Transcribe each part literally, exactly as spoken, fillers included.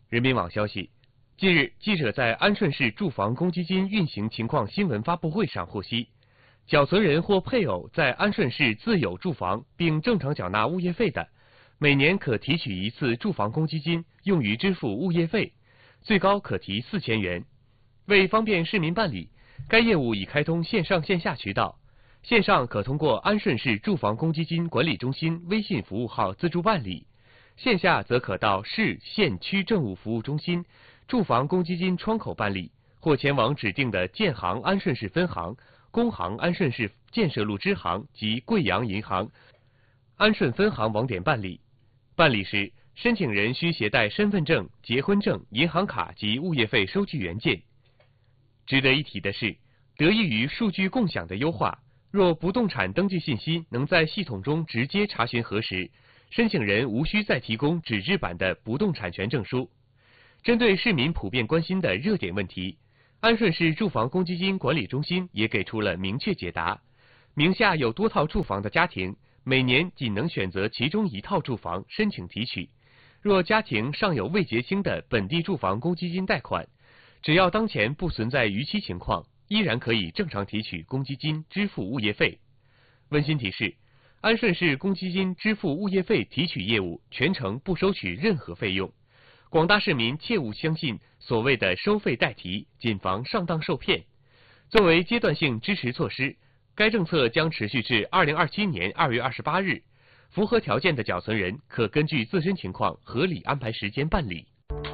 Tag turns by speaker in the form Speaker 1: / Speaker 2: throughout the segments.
Speaker 1: 人民网消息，近日，记者在安顺市住房公积金运行情况新闻发布会上获悉，缴存人或配偶在安顺市自有住房并正常缴纳物业费的，每年可提取一次住房公积金用于支付物业费，最高可提四千元。为方便市民办理，该业务已开通线上线下渠道。线上可通过安顺市住房公积金管理中心微信服务号自助办理，线下则可到市、县、区政务服务中心、住房公积金窗口办理，或前往指定的建行安顺市分行、工行安顺市建设路支行及贵阳银行安顺分行网点办理。办理时，申请人需携带身份证、结婚证、银行卡及物业费收据原件。值得一提的是，得益于数据共享的优化，若不动产登记信息能在系统中直接查询核实，申请人无需再提供纸质版的不动产权证书。针对市民普遍关心的热点问题，安顺市住房公积金管理中心也给出了明确解答。名下有多套住房的家庭，每年仅能选择其中一套住房申请提取。若家庭尚有未结清的本地住房公积金贷款，只要当前不存在逾期情况，依然可以正常提取公积金支付物业费。温馨提示，安顺市公积金支付物业费提取业务全程不收取任何费用，广大市民切勿相信所谓的收费代提，谨防上当受骗。作为阶段性支持措施，该政策将持续至二零二七年二月二十八日，符合条件的缴存人可根据自身情况合理安排时间办理。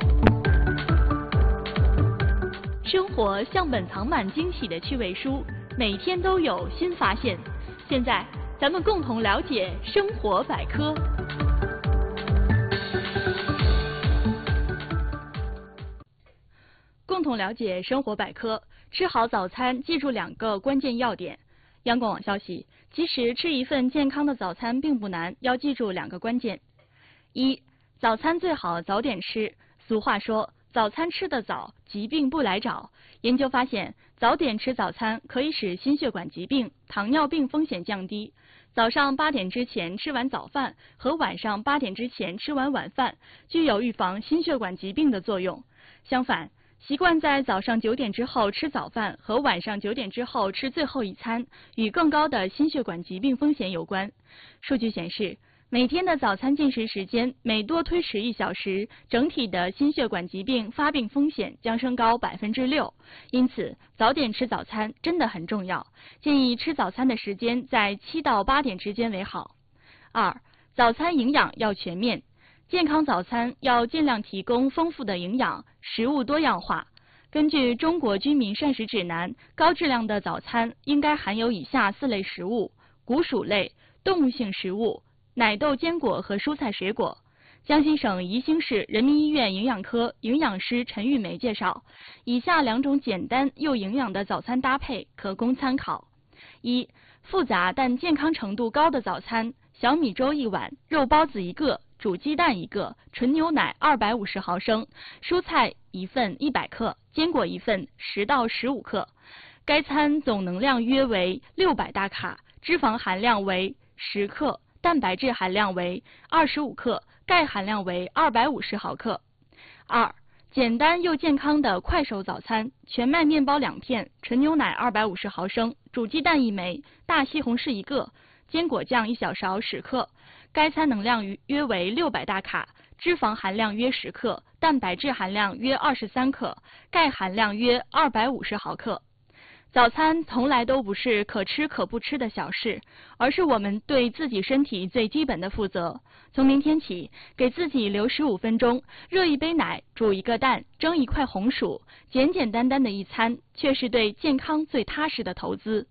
Speaker 2: 生活像本藏满惊喜的趣味书，每天都有新发现。现在，咱们共同了解生活百科。共同了解生活百科，吃好早餐，记住两个关键要点。央广网消息，其实吃一份健康的早餐并不难，要记住两个关键。一，早餐最好早点吃。俗话说，早餐吃得早，疾病不来找。研究发现，早点吃早餐可以使心血管疾病、糖尿病风险降低。早上八点之前吃完早饭和晚上八点之前吃完晚饭，具有预防心血管疾病的作用。相反，习惯在早上九点之后吃早饭和晚上九点之后吃最后一餐，与更高的心血管疾病风险有关。数据显示，每天的早餐进食时间每多推迟一小时，整体的心血管疾病发病风险将升高百分之六。因此，早点吃早餐真的很重要。建议吃早餐的时间在七到八点之间为好。二，早餐营养要全面。健康早餐要尽量提供丰富的营养，食物多样化。根据《中国居民膳食指南》，高质量的早餐应该含有以下四类食物：谷薯类、动物性食物、奶豆、坚果和蔬菜水果。江西省宜兴市人民医院营养科营养师陈玉梅介绍，以下两种简单又营养的早餐搭配可供参考：一、复杂但健康程度高的早餐，小米粥一碗，肉包子一个，煮鸡蛋一个，纯牛奶二百五十毫升，蔬菜一份一百克，坚果一份十到十五克。该餐总能量约为六百大卡，脂肪含量为十克，蛋白质含量为二十五克，钙含量为二百五十毫克。二、简单又健康的快手早餐，全麦面包两片，纯牛奶二百五十毫升，煮鸡蛋一枚，大西红柿一个，坚果酱一小勺十克。该餐能量约为六百大卡，脂肪含量约十克，蛋白质含量约二十三克，钙含量约二百五十毫克。早餐从来都不是可吃可不吃的小事，而是我们对自己身体最基本的负责。从明天起，给自己留十五分钟，热一杯奶，煮一个蛋，蒸一块红薯，简简单单的一餐，却是对健康最踏实的投资。